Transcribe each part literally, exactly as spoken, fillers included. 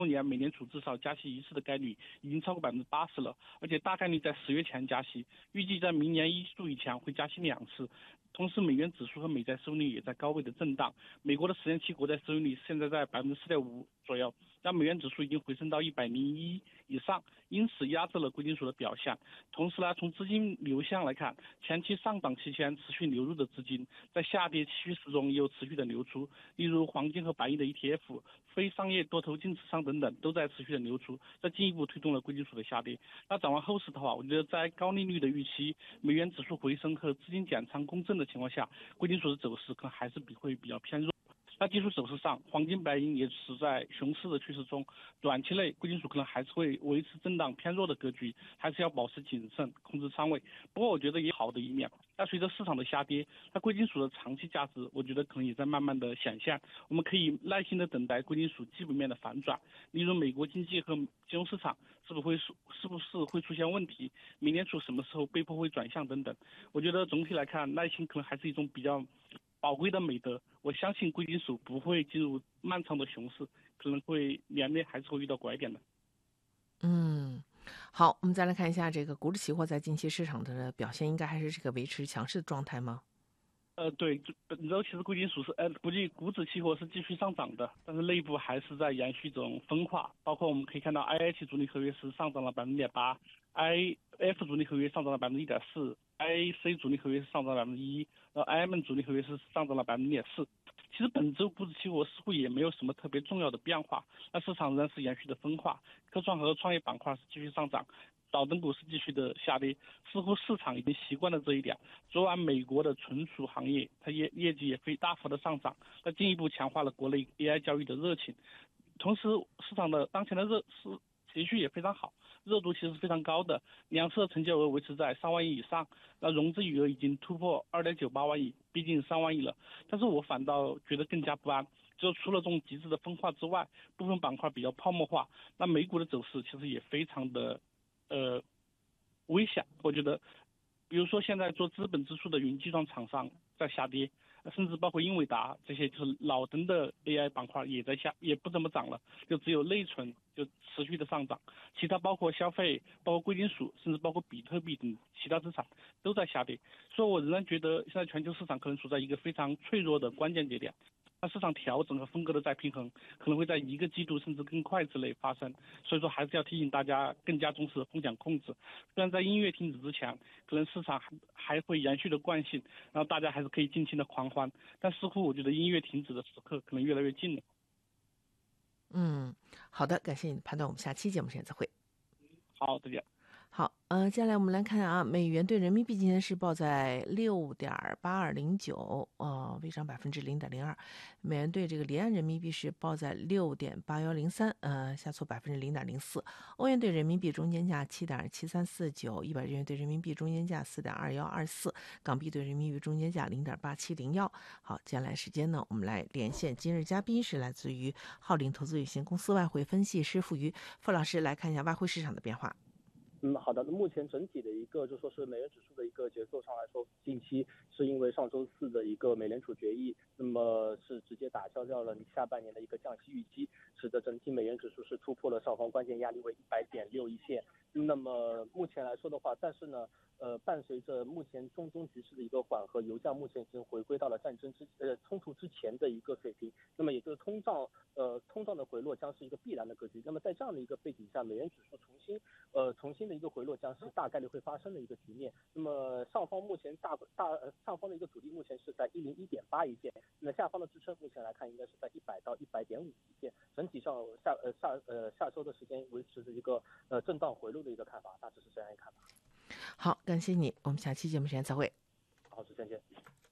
年美联储至少加息一次的概率已经超过百分之八十了，而且大概率在十月前加息，预计在明年一季度以前会加息两次。同时，美元指数和美债收益率也在高位的震荡。美国的十年期国债收益率现在在百分之四点五左右，但美元指数已经回升到一百零一以上，因此压制了贵金属的表现。同时呢，从资金流向来看，前期上涨期间持续流入的资金，在下跌趋势中也有持续的流出，例如黄金和白银的 E T F、非商业多头净持仓等等都在持续的流出，这进一步推动了贵金属的下跌。那展望后市的话，我觉得在高利率的预期、美元指数回升和资金减仓共振的情况下，贵金属的走势可能还是比会比较偏弱。那技术走势上，黄金、白银也是在熊市的趋势中，短期内贵金属可能还是会维持震荡偏弱的格局，还是要保持谨慎，控制仓位。不过我觉得也好的一面，那随着市场的下跌，那贵金属的长期价值，我觉得可能也在慢慢的显现。我们可以耐心的等待贵金属基本面的反转，例如美国经济和金融市场是不是会是不是会出现问题，美联储什么时候被迫会转向等等。我觉得总体来看，耐心可能还是一种比较宝贵的美德。我相信贵金属不会进入漫长的熊市，可能会年内还是会遇到拐点的。 嗯，好，我们再来看一下这个股指期货在近期市场的表现，应该还是这个维持强势的状态吗？ 呃，对，本周其实贵金属是，呃，估计股指期货是继续上涨的，但是内部还是在延续这种分化。包括我们可以看到 I H 主力合约是上涨了百分之零点八 ，I F 主力合约上涨了百分之一点四 ，I C 主力合约是上涨了百分之一，然后 I M 主力合约是上涨了百分之零点四。其实本周股指期货似乎也没有什么特别重要的变化，那市场仍然是延续的分化，科创和创业板块是继续上涨。早灯股是继续的下跌，似乎市场已经习惯了这一点。昨晚美国的存储行业，它业业绩也非大幅的上涨，那进一步强化了国内 A I 交易的热情。同时，市场的当前的热是情绪也非常好，热度其实是非常高的，两次成交额维持在三万亿以上，那融资余额已经突破二点九八万亿，逼近三万亿了。但是我反倒觉得更加不安。就除了这种极致的分化之外，部分板块比较泡沫化，那美股的走势其实也非常的。呃，危险，我觉得，比如说现在做资本支出的云计算厂商在下跌，甚至包括英伟达这些就是老登的 A I 板块也在下，也不怎么涨了，就只有内存就持续的上涨，其他包括消费、包括贵金属，甚至包括比特币等其他资产都在下跌，所以我仍然觉得现在全球市场可能处在一个非常脆弱的关键节点。那市场调整和风格的再平衡可能会在一个季度甚至更快之内发生，所以说还是要提醒大家更加重视风险控制。虽然在音乐停止之前，可能市场还还会延续的惯性，然后大家还是可以尽情的狂欢，但似乎我觉得音乐停止的时刻可能越来越近了。 嗯，好的，感谢你的判断，我们下期节目时间再会。 好，再见。 好，呃，接下来我们来看啊，美元对人民币今天是报在六点八二零九，呃，微涨百分之零点零二。美元对这个离岸人民币是报在六点八幺零三，呃，下挫百分之零点零四。欧元对人民币中间价七点七三四九，一百日元对人民币中间价四点二幺二四，港币对人民币中间价零点八七零幺。好，接下来时间呢，我们来连线今日嘉宾是来自于浩林投资有限公司外汇分析师付瑜，付老师来看一下外汇市场的变化。 嗯，好的。那目前整体的一个就说是美元指数的一个结构上来说，近期是因为上周四的一个美联储决议，那么是直接打消掉了下半年的一个降息预期，使得整体美元指数是突破了上方关键压力位一百点六一线。那么目前来说的话，但是呢，呃，伴随着目前中东局势的一个缓和，油价目前已经回归到了战争之呃冲突之前的一个水平，那么也就是通胀呃通胀的回落将是一个必然的格局。那么在这样的一个背景下，美元指数重新呃重新的一个回落将是大概率会发生的一个局面。那么上方目前大大呃上方的一个阻力目前是在一零一点八一线，那下方的支撑目前来看应该是在一百到一百点五一线。整体上下呃下呃下周的时间维持着一个呃震荡回落的一个看法，大致是这样一个看法。 好，感谢你，我们下期节目时间再会。 好，再见。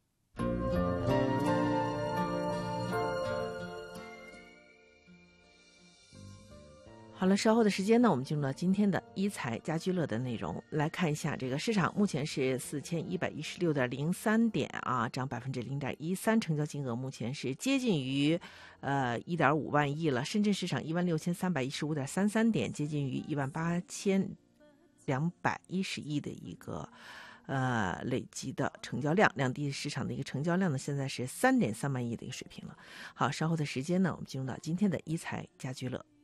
好了，稍后的时间呢，我们进入到今天的一财家居乐的内容，来看一下这个市场目前是四千一百一十六点零三点啊，涨百分之零点一三，成交金额目前是接近于呃一点五万亿了。深圳市场一万六千三百一十五点三三点，接近于一万八千两百一十亿的一个呃累积的成交量，两地市场的一个成交量呢，现在是三点三万亿的一个水平了。好，稍后的时间呢，我们进入到今天的一财家居乐。